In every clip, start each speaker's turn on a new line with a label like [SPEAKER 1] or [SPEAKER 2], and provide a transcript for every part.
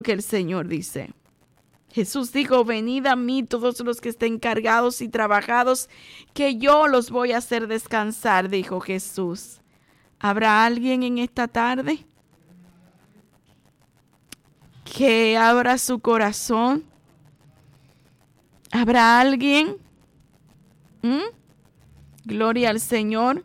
[SPEAKER 1] que el Señor dice. Jesús dijo, venid a mí todos los que estén cargados y trabajados, que yo los voy a hacer descansar, dijo Jesús. ¿Habrá alguien en esta tarde que abra su corazón? ¿Habrá alguien? Gloria al Señor.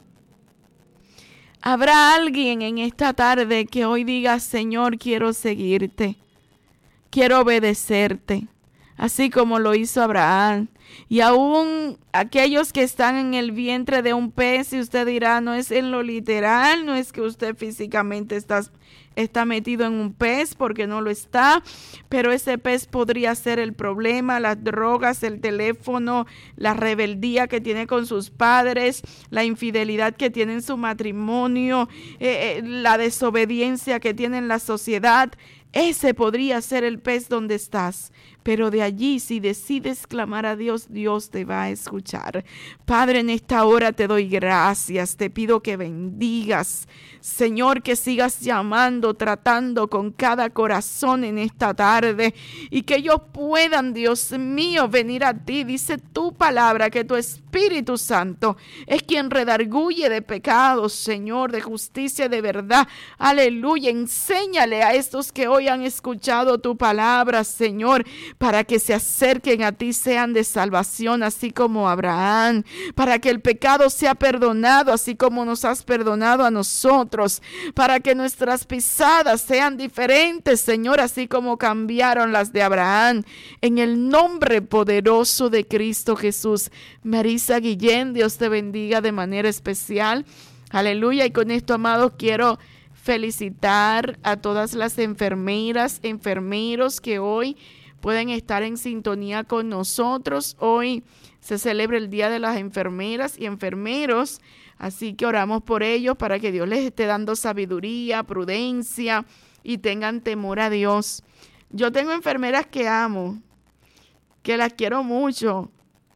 [SPEAKER 1] ¿Habrá alguien en esta tarde que hoy diga, Señor, quiero seguirte, quiero obedecerte, así como lo hizo Abraham? Y aún aquellos que están en el vientre de un pez, y usted dirá, no es en lo literal, no es que usted físicamente está metido en un pez, porque no lo está, pero ese pez podría ser el problema, las drogas, el teléfono, la rebeldía que tiene con sus padres, la infidelidad que tiene en su matrimonio, la desobediencia que tiene en la sociedad. Ese podría ser el pez donde estás. Pero de allí, si decides clamar a Dios, Dios te va a escuchar. Padre, en esta hora te doy gracias. Te pido que bendigas, Señor, que sigas llamando, tratando con cada corazón en esta tarde. Y que ellos puedan, Dios mío, venir a ti. Dice tu palabra que tu Espíritu Santo es quien redarguye de pecados, Señor, de justicia y de verdad. Aleluya. Enséñale a estos que hoy han escuchado tu palabra, Señor, para que se acerquen a ti, sean de salvación, así como Abraham, para que el pecado sea perdonado, así como nos has perdonado a nosotros, para que nuestras pisadas sean diferentes, Señor, así como cambiaron las de Abraham, en el nombre poderoso de Cristo Jesús. Marisa Guillén, Dios te bendiga de manera especial. Aleluya. Y con esto, amados, quiero felicitar a todas las enfermeras, enfermeros que hoy pueden estar en sintonía con nosotros. Hoy se celebra el Día de las Enfermeras y Enfermeros, así que oramos por ellos para que Dios les esté dando sabiduría, prudencia y tengan temor a Dios. Yo tengo enfermeras que amo, que las quiero mucho,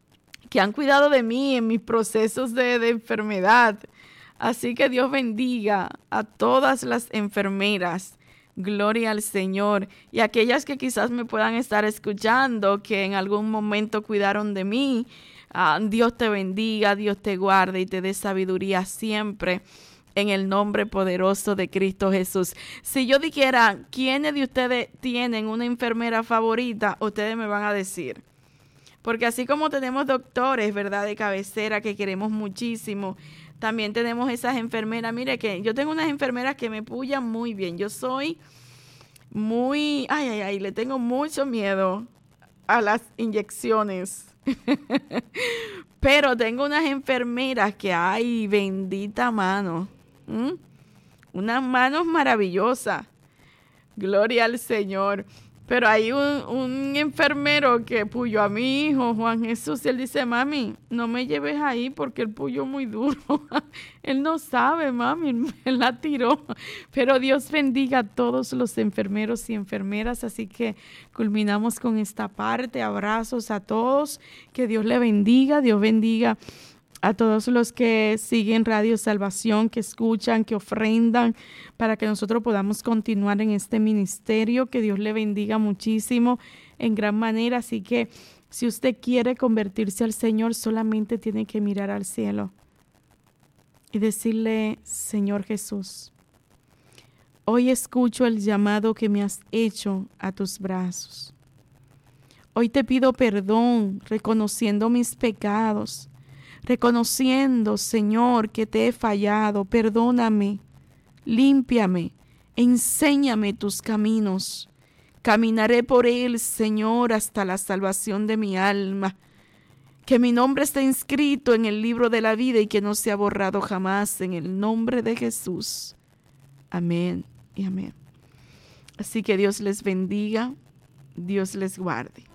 [SPEAKER 1] que han cuidado de mí en mis procesos de enfermedad. Así que Dios bendiga a todas las enfermeras. Gloria al Señor. Y aquellas que quizás me puedan estar escuchando, que en algún momento cuidaron de mí, Dios te bendiga, Dios te guarde y te dé sabiduría siempre, en el nombre poderoso de Cristo Jesús. Si yo dijera, ¿quiénes de ustedes tienen una enfermera favorita? Ustedes me van a decir. Porque así como tenemos doctores, ¿verdad?, de cabecera que queremos muchísimo, también tenemos esas enfermeras. Mire que yo tengo unas enfermeras que me pullan muy bien. Yo soy muy, le tengo mucho miedo a las inyecciones. Pero tengo unas enfermeras que, ay, bendita mano. Unas manos maravillosas. Gloria al Señor. Pero hay un enfermero que puyó a mi hijo, Juan Jesús, y él dice, mami, no me lleves ahí porque el puyo es muy duro. Él no sabe, mami, él la tiró. Pero Dios bendiga a todos los enfermeros y enfermeras, así que culminamos con esta parte. Abrazos a todos, que Dios le bendiga, Dios bendiga a todos los que siguen Radio Salvación, que escuchan, que ofrendan, para que nosotros podamos continuar en este ministerio. Que Dios le bendiga muchísimo, en gran manera. Así que si usted quiere convertirse al Señor, solamente tiene que mirar al cielo y decirle, Señor Jesús, hoy escucho el llamado que me has hecho a tus brazos. Hoy te pido perdón, reconociendo mis pecados, reconociendo, Señor, que te he fallado. Perdóname, límpiame, enséñame tus caminos. Caminaré por él, Señor, hasta la salvación de mi alma. Que mi nombre esté inscrito en el libro de la vida y que no sea borrado jamás, en el nombre de Jesús. Amén y amén. Así que Dios les bendiga, Dios les guarde.